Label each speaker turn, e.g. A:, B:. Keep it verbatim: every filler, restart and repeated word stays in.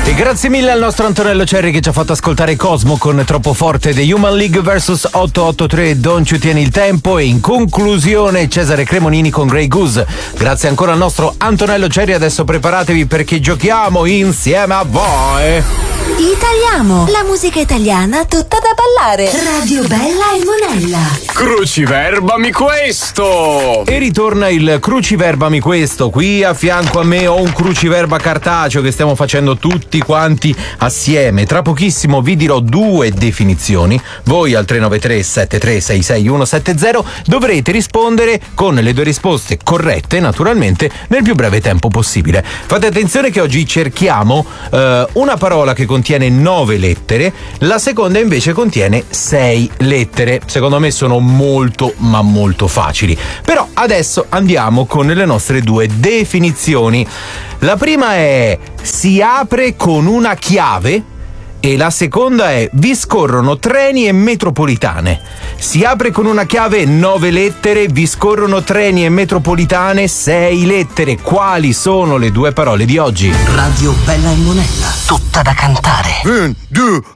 A: E grazie mille al nostro Antonello Cerri che ci ha fatto ascoltare Cosmo con Troppo Forte, The Human League versus otto otto tre, Don't You Tieni il Tempo, e in conclusione Cesare Cremonini con Grey Goose. Grazie ancora al nostro Antonello Cerri, adesso preparatevi perché giochiamo insieme a voi.
B: Italiamo, la musica italiana tutta da ballare. Radio Bella e Monella.
C: Cruciverbami questo!
A: E ritorna il Cruciverbami questo. Qui a fianco a me ho un cruciverba cartaceo che stiamo facendo tutti quanti assieme. Tra pochissimo vi dirò due definizioni. Voi al tre nove tre sette tre sei sei uno sette zero dovrete rispondere con le due risposte corrette, naturalmente, nel più breve tempo possibile. Fate attenzione che oggi cerchiamo eh, una parola che contiene nove lettere, la seconda invece contiene sei lettere. Secondo me sono molto ma molto facili. Però adesso andiamo con le nostre due definizioni. La prima è si apre con una chiave e la seconda è vi scorrono treni e metropolitane. Si apre con una chiave, nove lettere, vi scorrono treni e metropolitane, sei lettere. Quali sono le due parole di oggi?
D: Radio Bella e Monella, tutta da cantare.
C: Un, due,